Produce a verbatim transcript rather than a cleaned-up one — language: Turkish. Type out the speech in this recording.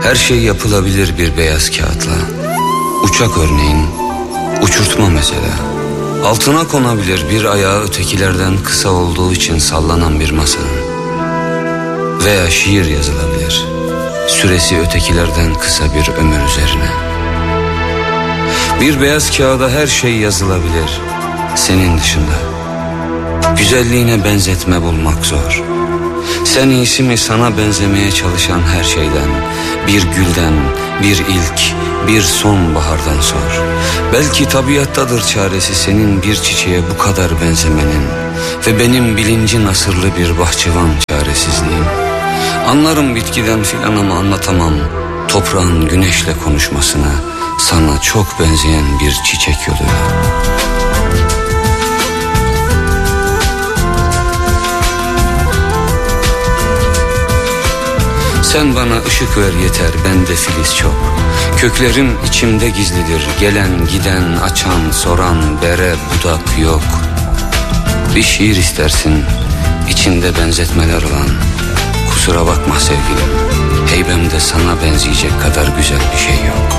Her şey yapılabilir bir beyaz kağıtla. Uçak örneğin, uçurtma mesela. Altına konabilir bir ayağı ötekilerden kısa olduğu için sallanan bir masanın. Veya şiir yazılabilir, süresi ötekilerden kısa bir ömür üzerine. Bir beyaz kağıda her şey yazılabilir, senin dışında. Güzelliğine benzetme bulmak zor. Sen iyisi mi sana benzemeye çalışan her şeyden, bir gülden, bir ilk, bir sonbahardan sor. Belki tabiattadır çaresi senin bir çiçeğe bu kadar benzemenin ve benim bilinci nasırlı bir bahçıvan çaresizliğim. Anlarım bitkiden filan ama anlatamam toprağın güneşle konuşmasını, sana çok benzeyen bir çiçek yoluyla. Sen bana ışık ver yeter, bende filiz çok. Köklerim içimde gizlidir, gelen giden, açan soran, bere budak yok. Bir şiir istersin, içinde benzetmeler olan. Kusura bakma sevgilim, heybemde sana benzeyecek kadar güzel bir şey yok.